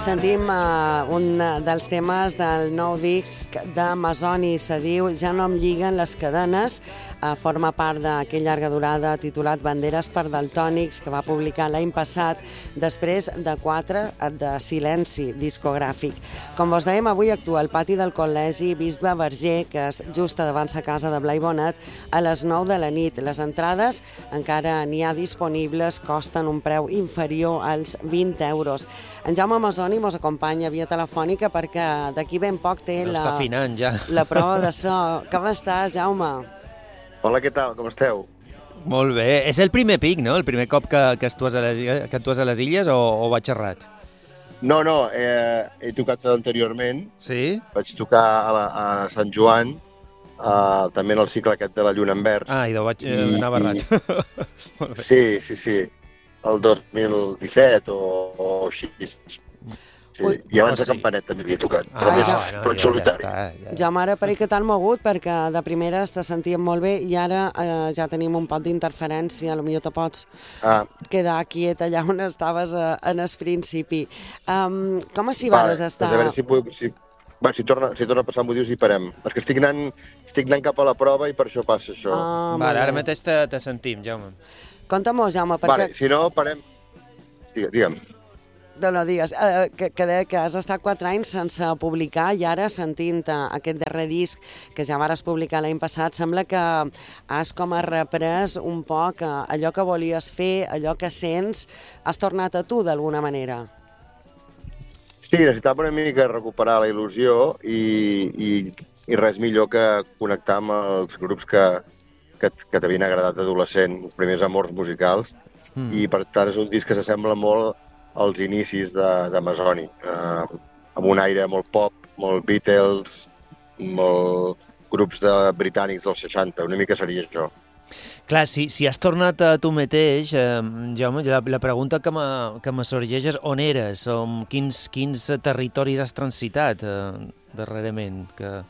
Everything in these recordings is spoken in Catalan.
Sentim un dels temes del nou disc de Masoni, se diu Ja no em lliguen les cadenes, forma part d'aquell llarga durada titulat Banderes per daltònics, que va publicar l'any passat, després de 4 de silenci discogràfic. Com vos dèiem, avui actua al pati del Col·legi Bisbe Verger, que és just davant sa casa de Blai Bonet, a les 9 de la nit. Les entrades encara n'hi ha disponibles, costen un preu inferior als 20 euros. En Jaume Masoni mos acompanya via telefònica perquè d'aquí ben poc té està afinant, ja. la prova de so. Com estàs, Jaume? Hola, què tal? Com esteu? Molt bé. És el primer pic, no? El primer cop que actues a les Illes o vaig errat? No, he tocat anteriorment. Sí? Vaig tocar a Sant Joan, també en el cicle aquest de la Lluna en Vers. Ah, idò vaig anar errat. Sí. El 2017 o així. Sí. I abans de Campanet també havia tocat, però en solitari. Jaume, ara pareix que t'han mogut perquè de primeres te sentíem molt bé i ara ja tenim un pot d'interferència, potser te pots quedar quiet allà on estaves en el principi. Com així vares estar? A veure si torna a passar, m'ho dius i parem. És que estic anant cap a la prova i per això passa això. Vale, ara mateix te sentim, Jaume. Conta-m'ho, Jaume, perquè... Vale, si no, parem... Digue'm. No digues, que deia que has estat 4 anys sense publicar i ara sentint aquest darrer disc que ja vares publicar l'any passat, sembla que has com reprès un poc allò que volies fer, allò que sents, has tornat a tu d'alguna manera. Sí, necessitava una mica recuperar la il·lusió i res millor que connectar amb els grups que t'havien agradat adolescent, els primers amors musicals, i per tant és un disc que s'assembla molt als inicis de Masoni, amb un aire molt pop, molt Beatles, molt grups britànics dels 60, una mica seria això. Clar, si has tornat a tu mateix, Jaume, la pregunta que me sorgeix és on eres, quins territoris has transitat darrerament?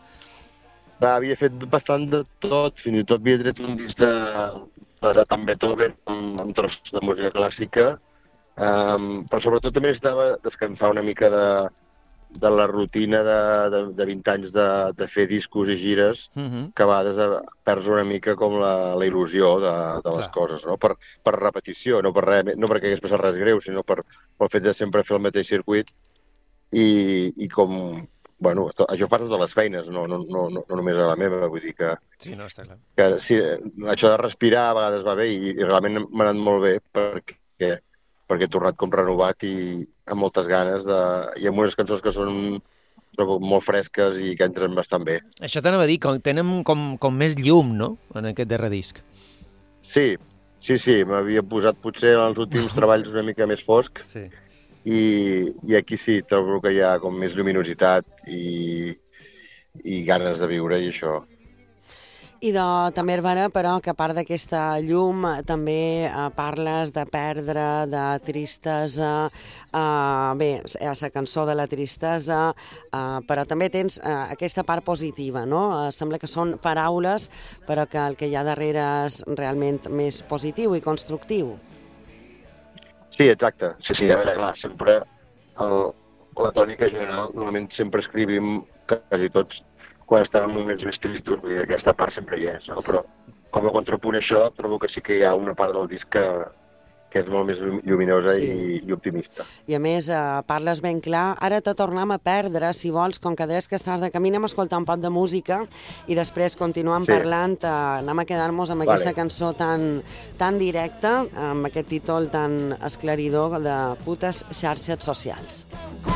Havia fet bastant de tot, fins i tot havia tret un disc basat en Beethoven, amb trossos de música clàssica, però sobretot també necessitava descansar una mica de la rutina de 20 anys de fer discos i gires, que a vegades perds una mica com la il·lusió de les coses, no? Per repetició, no perquè hagués passat res greu, sinó pel fet de sempre fer el mateix circuit i com... Bueno, això fa totes les feines, no només a la meva, vull dir que... Sí, no, està clar. Que sí, això de respirar a vegades va bé i realment m'ha anat molt bé perquè he tornat com renovat i amb moltes ganes i amb unes cançons que són molt fresques i que entren bastant bé. Això t'anava a dir, tenen com més llum, no?, en aquest darrer disc. Sí, m'havia posat potser en els últims treballs una mica més fosc. Sí. I aquí sí, trobo que hi ha com més lluminositat i ganes de viure i això. I també és vera, però, que a part d'aquesta llum també parles de perdre, de tristesa, bé, la cançó de la tristesa, però també tens aquesta part positiva, no? Sembla que són paraules, però que el que hi ha darrere és realment més positiu i constructiu. Sí, exacte. Sí, a veure, clar, sempre la tònica general, normalment sempre escrivim quasi tots quan estem en moments més tristos, vull dir, aquesta part sempre hi és, no? Però com a contrapunt això, trobo que sí que hi ha una part del disc que és molt més lluminosa i optimista. I a més, parles ben clar. Ara te tornem a perdre, si vols, com que deies que estàs de camí, anem a escoltar un poc de música i després continuem parlant, anem a quedar-nos amb aquesta cançó tan directa, amb aquest títol tan esclaridor de Putes xarxes socials.